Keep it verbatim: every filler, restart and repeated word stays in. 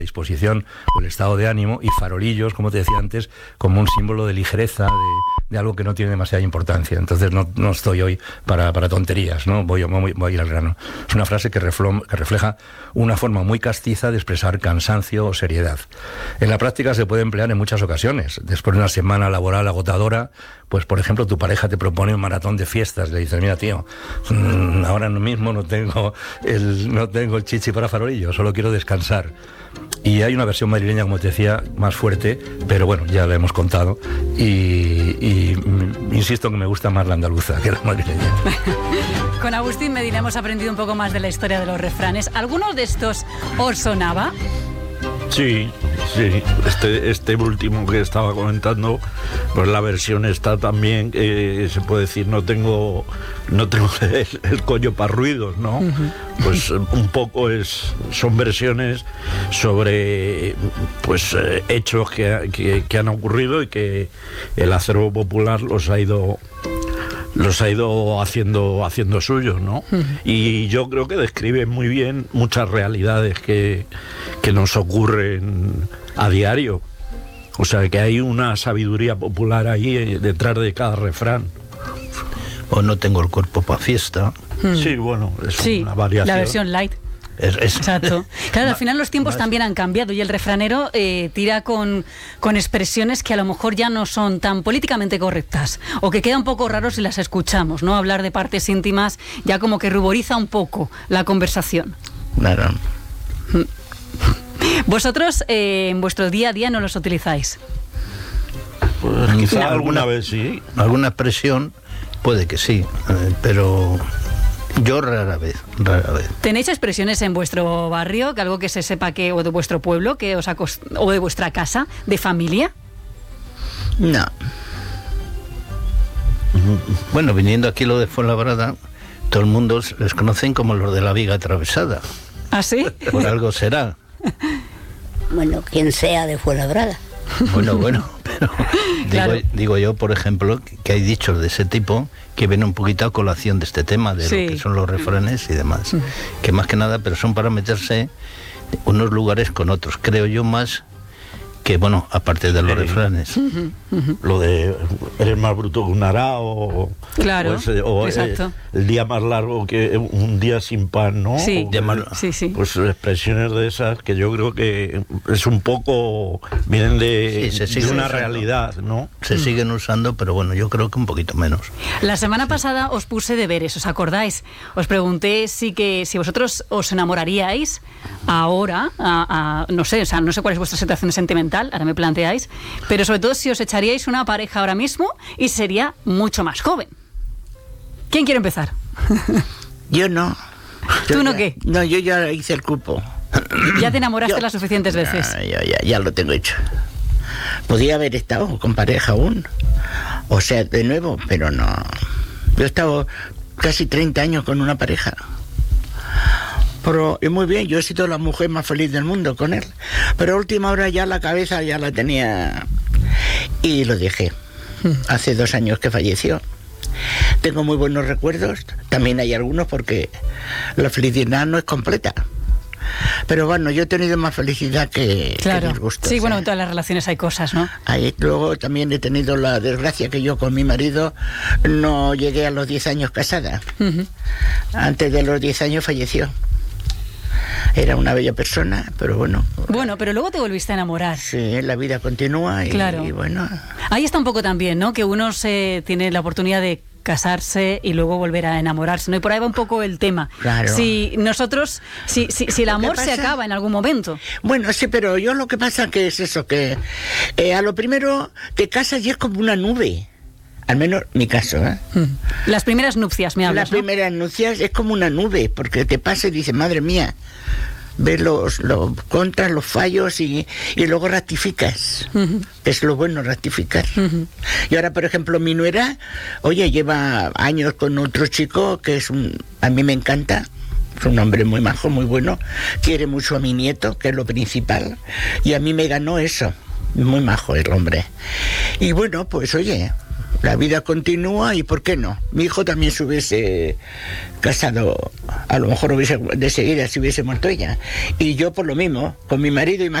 disposición o el estado de ánimo, y farolillos, como te decía antes, como un símbolo de ligereza, de, de algo que no tiene demasiada importancia. Entonces no, no estoy hoy para, para tonterías, ¿no? Voy, voy, voy a ir al grano. Es una frase que, reflo, que refleja una forma muy castiza de expresar cansancio o seriedad. En la práctica se puede emplear en muchas ocasiones. Después de una semana laboral agotadora, pues por ejemplo tu pareja te propone un maratón de fiestas, le dices, mira tío, mmm, ahora mismo no tengo el, no tengo el chichi para farolillo, solo quiero descansar. Y hay una versión madrileña, como te decía, más fuerte, pero bueno, ya la hemos contado, y, y insisto que me gusta más la andaluza que la madrileña. Con Agustín Medina hemos aprendido un poco más de la historia de los refranes. ¿Alguno de estos os sonaba? Sí, sí, este, este último que estaba comentando, pues la versión está también, eh, se puede decir, no tengo no tengo el, el coño para ruidos, ¿no? Uh-huh. Pues un poco es son versiones sobre pues eh, hechos que, que, que han ocurrido y que el acervo popular los ha ido los ha ido haciendo haciendo suyos, ¿no? Uh-huh. Y yo creo que describe muy bien muchas realidades que, que nos ocurren a diario. O sea, que hay una sabiduría popular ahí detrás de cada refrán. O no tengo el cuerpo para fiesta. Uh-huh. Sí, bueno, es sí, una variación. La versión light. Es, es, Exacto. Claro, al final los tiempos también han cambiado y el refranero eh, tira con, con expresiones que a lo mejor ya no son tan políticamente correctas o que queda un poco raro si las escuchamos, ¿no? Hablar de partes íntimas ya como que ruboriza un poco la conversación. Claro. ¿Vosotros eh, en vuestro día a día no los utilizáis? Pues quizá alguna vez sí. Alguna expresión puede que sí, eh, pero... Yo rara vez, rara vez. ¿Tenéis expresiones en vuestro barrio, que algo que se sepa que, o de vuestro pueblo, que os acost- o de vuestra casa, de familia? No. Bueno, viniendo aquí lo de Fuenlabrada, todo el mundo les conocen como los de la viga atravesada. ¿Ah, sí? Por algo será. Bueno, quien sea de Fuenlabrada. Bueno, bueno, pero Claro. digo, digo yo, por ejemplo, que hay dichos de ese tipo que vienen un poquito a colación de este tema, de sí. lo que son los refranes y demás. Que más que nada, pero son para meterse unos lugares con otros, creo yo, más que, bueno, aparte de los Sí. refranes. Uh-huh, uh-huh. Lo de eres más bruto que un arao, o, Claro, o, ese, o exacto. eh, el día más largo que un día sin pan, ¿no? Sí, O que- sí, sí. Pues expresiones de esas que yo creo que es un poco, vienen de, Sí, se de siguen una usando. realidad, ¿no? Se siguen usando, pero bueno, yo creo que un poquito menos. La semana pasada os puse deberes, ¿os acordáis? Os pregunté si que si vosotros os enamoraríais ahora, a, a, no sé, o sea, no sé cuál es vuestra situación sentimental, ahora me planteáis, pero sobre todo si os echaríais una pareja ahora mismo y sería mucho más joven. ¿Quién quiere empezar? Yo no. Yo ¿Tú no ya- qué? No, yo ya hice el cupo. Ya te enamoraste Yo- las suficientes veces. Ah, ya, ya, ya lo tengo hecho. Podía haber estado con pareja aún. O sea, de nuevo, pero no. Yo he estado casi treinta años con una pareja. Pero, y muy bien, yo he sido la mujer más feliz del mundo con él. Pero a última hora ya la cabeza ya la tenía y lo dejé. Hace dos años que falleció. Tengo muy buenos recuerdos. También hay algunos porque la felicidad no es completa. Pero bueno, yo he tenido más felicidad que, Claro. que disgustos. Sí, bueno, ¿eh? en todas las relaciones hay cosas, ¿no? Ahí, luego también he tenido la desgracia que yo con mi marido no llegué a los diez años casada. Uh-huh. Antes de los diez años falleció. Era una bella persona, pero bueno. Bueno, pero luego te volviste a enamorar. Sí, la vida continúa y, Claro. y bueno. Ahí está un poco también, ¿no? Que uno se tiene la oportunidad de casarse y luego volver a enamorarse, ¿no? Y por ahí va un poco el tema. Claro. Si nosotros, si, si, si el Lo que amor se pasa- acaba en algún momento. Bueno, sí, pero yo lo que pasa que es eso, que eh, a lo primero te casas y es como una nube. Al menos mi caso, ¿eh? Las primeras nupcias, me La hablas, ¿no? primera nupcias es como una nube, porque te pasa y dices, madre mía, ves los, los contras, los fallos y, y luego rectificas. Ujú. Es lo bueno, rectificar. Ujú. Y ahora, por ejemplo, mi nuera, oye, lleva años con otro chico que es un, a mí me encanta. Es un hombre muy majo, muy bueno. Quiere mucho a mi nieto, que es lo principal. Y a mí me ganó eso. Muy majo el hombre. Y bueno, pues oye, la vida continúa y ¿por qué no? Mi hijo también se hubiese casado, a lo mejor hubiese de seguida si hubiese muerto ella. Y yo por lo mismo, con mi marido,